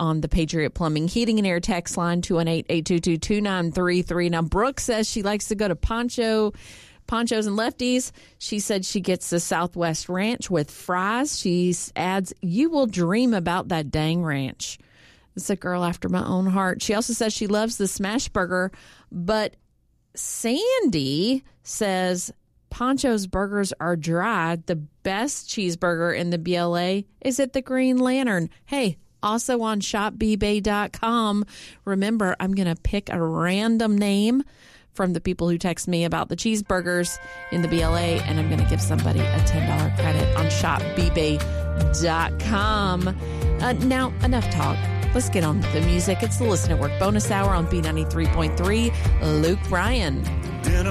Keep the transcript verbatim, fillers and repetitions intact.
on the Patriot Plumbing Heating and Air text line, two one eight, eight two two, two nine three three. Now, Brooke says she likes to go to Poncho, Ponchos and Lefties. She said she gets the Southwest Ranch with fries. She adds, you will dream about that dang ranch. It's a girl after my own heart. She also says she loves the smash burger, but Sandy says Poncho's burgers are dry. The best cheeseburger in the B L A is at the Green Lantern. Hey, also on shop b bay dot com. Remember, I'm going to pick a random name from the people who text me about the cheeseburgers in the B L A, and I'm going to give somebody a ten dollars credit on shop b bay dot com. Uh, now, enough talk. Let's get on with the music. It's the Listen at Work bonus hour on B ninety-three point three. Luke Bryan. In a